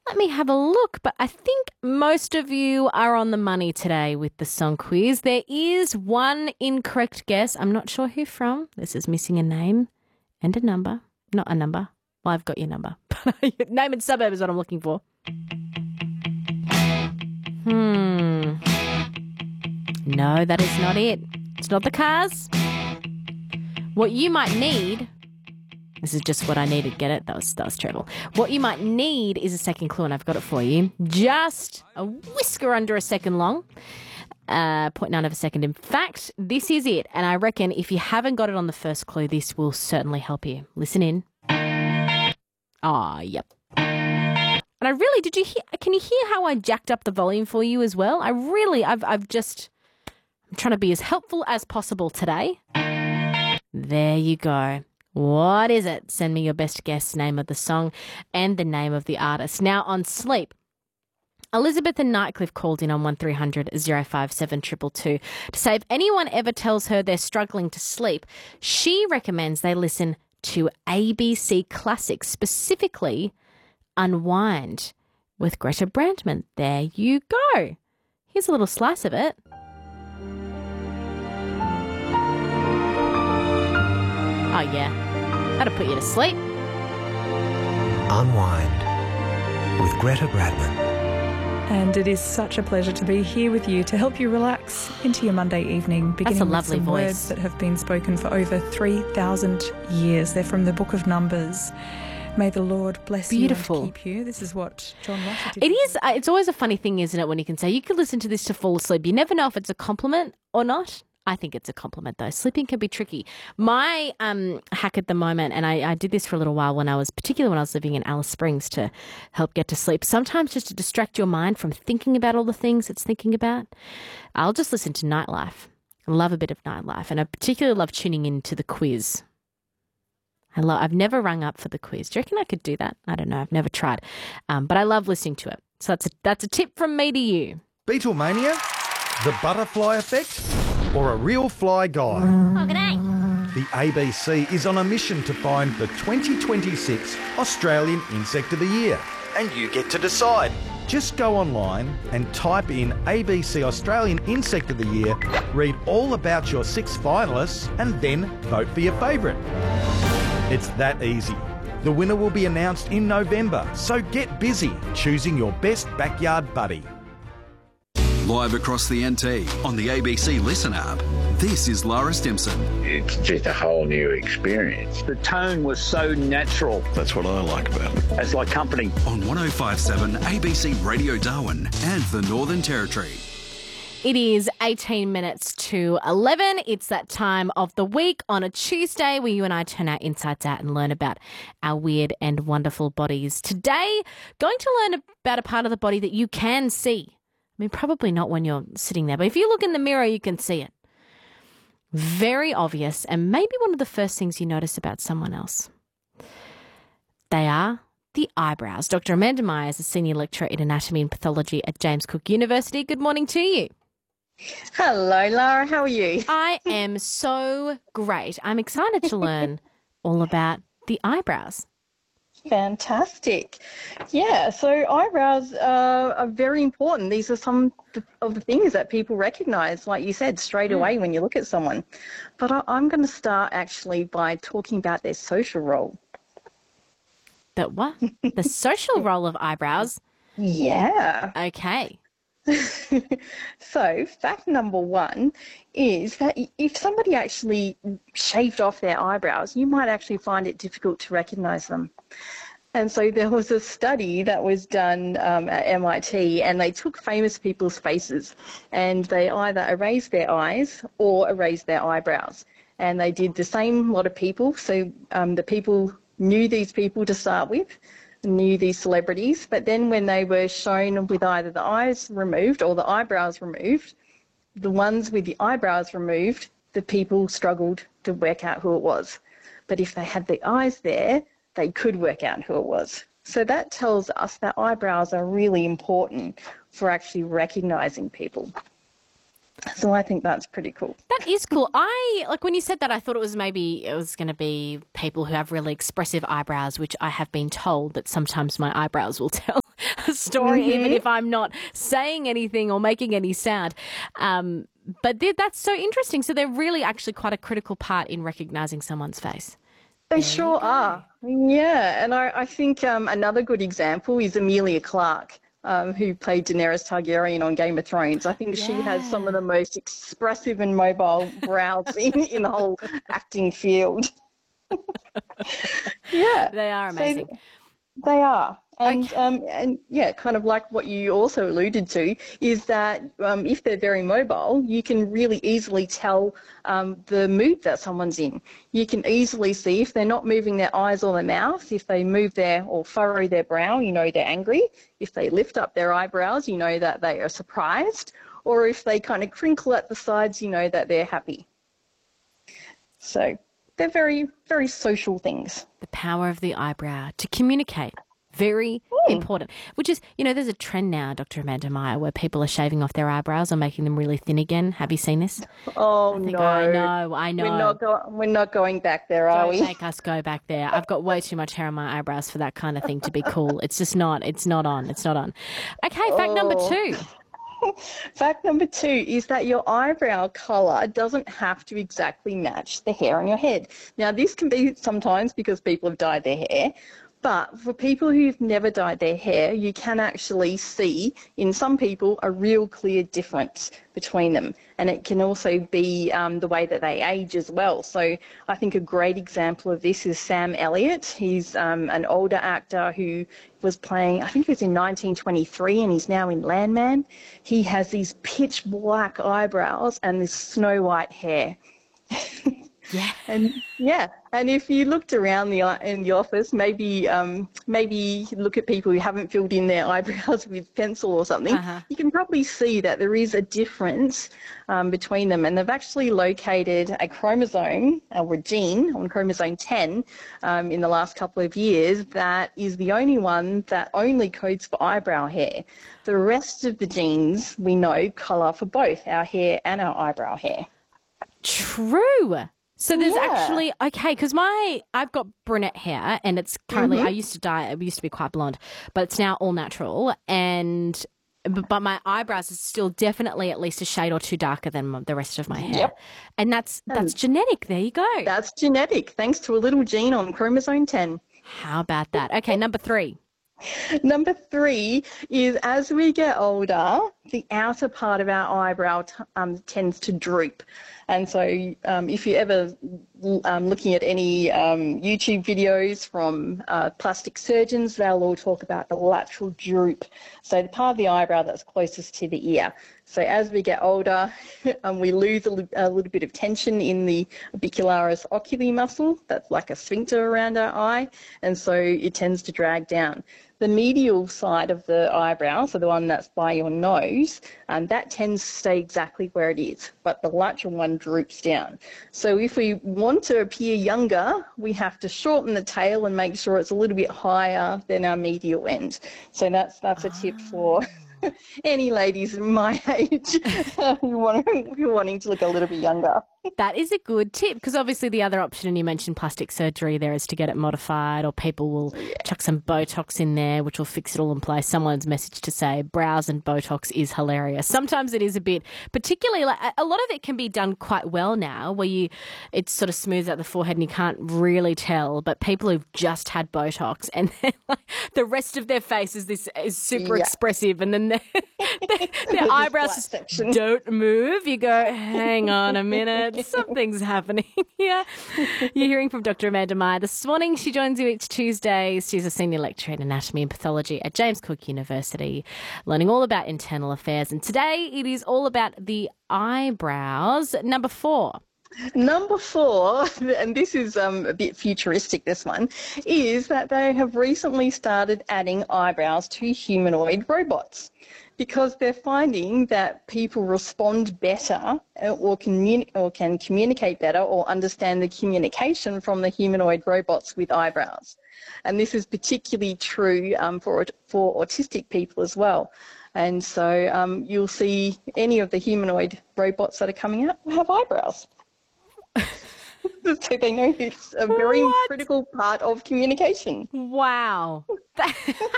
Let me have a look, but I think most of you are on the money today with the song quiz. There is one incorrect guess. I'm not sure who from. This is missing a name and a number. Not a number. Well, I've got your number. Name and suburb is what I'm looking for. No, that is not it. It's not the Cars. What you might need... This is just what I needed. Get it? That was terrible. What you might need is a second clue, and I've got it for you. Just a whisker under a second long. 0.9 of a second. In fact, this is it. And I reckon if you haven't got it on the first clue, this will certainly help you. Listen in. Yep. And I really, can you hear how I jacked up the volume for you as well? I'm trying to be as helpful as possible today. There you go. What is it? Send me your best guess, name of the song and the name of the artist. Now on sleep, Elizabeth and Nightcliff called in on 1300 057 222 to say if anyone ever tells her they're struggling to sleep, she recommends they listen to ABC Classics, specifically Unwind with Greta Brandman. There you go. Here's a little slice of it. Oh, yeah. That'll put you to sleep. Unwind with Greta Bradman. And it is such a pleasure to be here with you to help you relax into your Monday evening, beginning with some words that have been spoken for over 3,000 years. They're from the Book of Numbers. May the Lord bless you and keep you. This is what John Rafferty did. It is. It's always a funny thing, isn't it, when you can say, you could listen to this to fall asleep. You never know if it's a compliment or not. I think it's a compliment, though. Sleeping can be tricky. My hack at the moment, and I did this for a little while particularly when I was living in Alice Springs to help get to sleep, sometimes just to distract your mind from thinking about all the things it's thinking about, I'll just listen to nightlife. I love a bit of nightlife, and I particularly love tuning into the quiz. I've never rung up for the quiz. Do you reckon I could do that? I don't know. I've never tried. But I love listening to it. So that's a tip from me to you. Beatlemania? The butterfly effect? Or a real fly guy? Oh, g'day. The ABC is on a mission to find the 2026 Australian Insect of the Year. And you get to decide. Just go online and type in ABC Australian Insect of the Year, read all about your 6 finalists, and then vote for your favourite. It's that easy. The winner will be announced in November, so get busy choosing your best backyard buddy. Live across the NT on the ABC Listen app. This is Lara Stimson. It's just a whole new experience. The tone was so natural. That's what I like about it. It's like company. On 105.7 ABC Radio Darwin and the Northern Territory. It is 18 minutes to 11. It's that time of the week on a Tuesday where you and I turn our insides out and learn about our weird and wonderful bodies. Today, going to learn about a part of the body that you can see. I mean, probably not when you're sitting there, but if you look in the mirror, you can see it. Very obvious, and maybe one of the first things you notice about someone else. They are the eyebrows. Dr. Amanda Meyer is a senior lecturer in anatomy and pathology at James Cook University. Good morning to you. Hello, Lara. How are you? I am so great. I'm excited to learn all about the eyebrows. Fantastic. Yeah, so eyebrows are very important. These are some of the things that people recognise, like you said, straight away when you look at someone. But I'm going to start actually by talking about their social role. The what? The social role of eyebrows? Yeah. Okay. So fact number 1 is that if somebody actually shaved off their eyebrows, you might actually find it difficult to recognise them. And so there was a study that was done at MIT, and they took famous people's faces and they either erased their eyes or erased their eyebrows. And they did the same lot of people. So the people knew these people to start with, knew these celebrities, but then when they were shown with either the eyes removed or the eyebrows removed, the ones with the eyebrows removed, the people struggled to work out who it was. But if they had the eyes there, they could work out who it was. So that tells us that eyebrows are really important for actually recognising people. So I think that's pretty cool. That is cool. When you said that, I thought it was going to be people who have really expressive eyebrows, which I have been told that sometimes my eyebrows will tell. the story, even if I'm not saying anything or making any sound. But that's so interesting. So they're really actually quite a critical part in recognising someone's face. They sure are. Yeah, and I think another good example is Emilia Clarke, who played Daenerys Targaryen on Game of Thrones. I think she has some of the most expressive and mobile brows in the whole acting field. Yeah. They are amazing. So they are. And, and yeah, kind of like what you also alluded to is that if they're very mobile, you can really easily tell the mood that someone's in. You can easily see if they're not moving their eyes or their mouth, if they move or furrow their brow, you know they're angry. If they lift up their eyebrows, you know that they are surprised. Or if they kind of crinkle at the sides, you know that they're happy. So they're very, very social things. The power of the eyebrow to communicate. Very important, which is, there's a trend now, Dr. Amanda Meyer, where people are shaving off their eyebrows or making them really thin again. Have you seen this? Oh, no. I know. We're not going back there, are we? Don't make us go back there. I've got way too much hair on my eyebrows for that kind of thing to be cool. It's just not. It's not on. Okay, fact number 2. Fact number 2 is that your eyebrow colour doesn't have to exactly match the hair on your head. Now, this can be sometimes because people have dyed their hair. But for people who've never dyed their hair, you can actually see in some people a real clear difference between them. And it can also be the way that they age as well. So I think a great example of this is Sam Elliott. He's an older actor who was playing, I think it was in 1923, and he's now in Landman. He has these pitch black eyebrows and this snow white hair. Yeah. And if you looked around in the office, maybe look at people who haven't filled in their eyebrows with pencil or something, you can probably see that there is a difference between them. And they've actually located a chromosome or a gene on chromosome 10 in the last couple of years that is the only one that only codes for eyebrow hair. The rest of the genes we know colour for both our hair and our eyebrow hair. True. So there's actually, because I've got brunette hair and it's currently, I used to dye, it used to be quite blonde, but it's now all natural. But my eyebrows are still definitely at least a shade or two darker than the rest of my hair. Yep. And that's genetic. There you go. That's genetic, thanks to a little gene on chromosome 10. How about that? Okay, number 3. Number 3 is as we get older, the outer part of our eyebrow tends to droop. And so if you're ever looking at any YouTube videos from plastic surgeons, they'll all talk about the lateral droop. So the part of the eyebrow that's closest to the ear. So as we get older, we lose a little bit of tension in the orbicularis oculi muscle. That's like a sphincter around our eye. And so it tends to drag down. The medial side of the eyebrow, so the one that's by your nose, that tends to stay exactly where it is, but the lateral one droops down. So if we want to appear younger, we have to shorten the tail and make sure it's a little bit higher than our medial end. So that's a tip for any ladies my age who are wanting to look a little bit younger. That is a good tip, because obviously the other option, and you mentioned plastic surgery there, is to get it modified, or people will chuck some Botox in there, which will fix it all in place. Someone's message to say brows and Botox is hilarious. Sometimes it is a bit, particularly like a lot of it can be done quite well now, where it sort of smooths out the forehead and you can't really tell. But people who've just had Botox and then like the rest of their face is super expressive, and then their eyebrows don't move. You go, hang on a minute. Something's happening here. You're hearing from Dr. Amanda Meyer this morning. She joins you each Tuesday. She's a senior lecturer in anatomy and pathology at James Cook University, learning all about internal affairs. And today it is all about the eyebrows. Number 4. Number 4, and this is a bit futuristic, this one, is that they have recently started adding eyebrows to humanoid robots, because they're finding that people respond better or can communicate better or understand the communication from the humanoid robots with eyebrows. And this is particularly true for autistic people as well. And so you'll see any of the humanoid robots that are coming out will have eyebrows. So they know it's a very critical part of communication. Wow.